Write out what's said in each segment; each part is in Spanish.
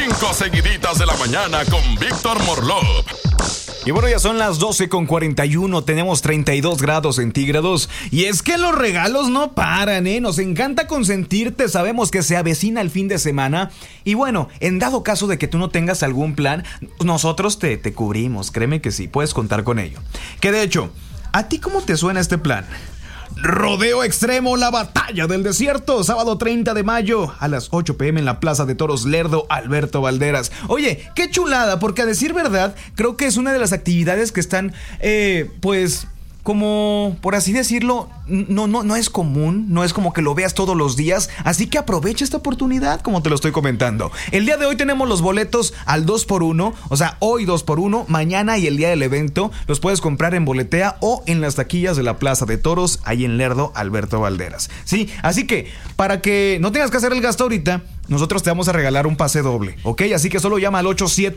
5 seguiditas de la mañana con Víctor Morlov. Y bueno, ya son las 12:41, tenemos 32 grados centígrados. Y es que los regalos no paran, ¿eh? Nos encanta consentirte, sabemos que se avecina el fin de semana. Y bueno, en dado caso de que tú no tengas algún plan, nosotros te cubrimos, créeme que sí, puedes contar con ello. Que de hecho, ¿a ti cómo te suena este plan? Rodeo Extremo, la batalla del desierto, sábado 30 de mayo a las 8 p.m. en la Plaza de Toros Lerdo, Alberto Valderas. Oye, qué chulada, porque a decir verdad, creo que es una de las actividades que están, pues, como, por así decirlo, no es común, no es como que lo veas todos los días, así que aprovecha esta oportunidad, como te lo estoy comentando. El día de hoy tenemos los boletos al 2x1, o sea, hoy 2x1, mañana y el día del evento, los puedes comprar en Boletea o en las taquillas de la Plaza de Toros, ahí en Lerdo, Alberto Valderas. Sí, así que, para que no tengas que hacer el gasto ahorita, nosotros te vamos a regalar un pase doble, ¿ok? Así que solo llama al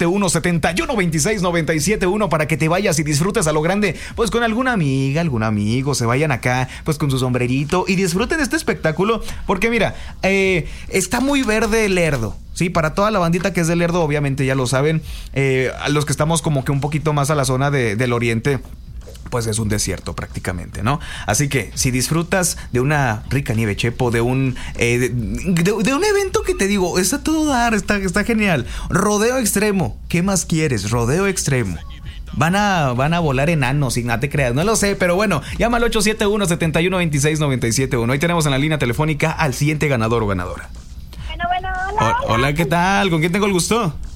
871-7126-971 para que te vayas y disfrutes a lo grande, pues con alguna amiga, algún amigo, se vayan acá, pues con su sombrerito y disfruten de este espectáculo, porque mira, está muy verde Lerdo. Sí, para toda la bandita que es de Lerdo, obviamente ya lo saben, a los que estamos como que un poquito más a la zona del oriente, pues es un desierto prácticamente, ¿no? Así que si disfrutas de una rica nieve chepo, de un evento que te digo, está todo dar, está genial. Rodeo Extremo, ¿qué más quieres? Rodeo Extremo. Van a volar enanos, y no te creas, no lo sé, pero bueno, llama al 871-7126-971. Ahí tenemos en la línea telefónica al siguiente ganador o ganadora. Bueno, hola. Hola, ¿qué tal? ¿Con quién tengo el gusto?